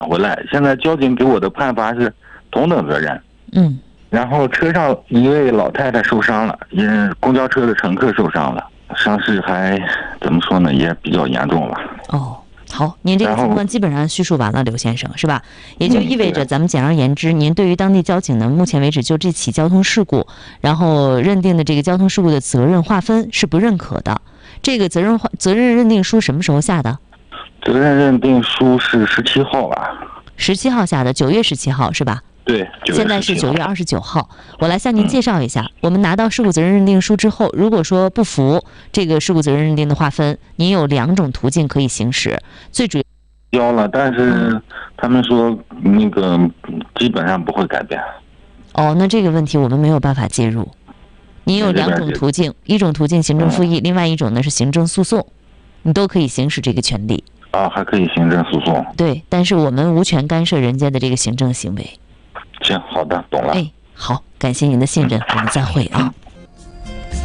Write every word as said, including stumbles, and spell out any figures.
回来。现在交警给我的判罚是同等责任。 嗯。 然后车上一位老太太受伤了，也公交车的乘客受伤了，伤势还怎么说呢，也比较严重了。 哦。好，您这个情况基本上叙述完了，刘先生，是吧？也就意味着，咱们简而言之，您对于当地交警呢，目前为止就这起交通事故，然后认定的这个交通事故的责任划分是不认可的。这个责任划责任认定书什么时候下的？ 责任认定书是十七号吧？ 十七号下的，九月十七号是吧？ 对， 现在是九月二十九号。我来向您介绍一下，嗯、我们拿到事故责任认定书之后，如果说不服这个事故责任认定的划分，您有两种途径可以行使。最主要交了，但是他们说那个基本上不会改变。 哦，那这个问题我们没有办法介入。您有两种途径，一种途径行政复议，嗯、另外一种呢是行政诉讼，你都可以行使这个权利。 啊，还可以行政诉讼。 对，但是我们无权干涉人家的这个行政行为。 行，好的，懂了。 哎，好，感谢您的信任，我们再会啊。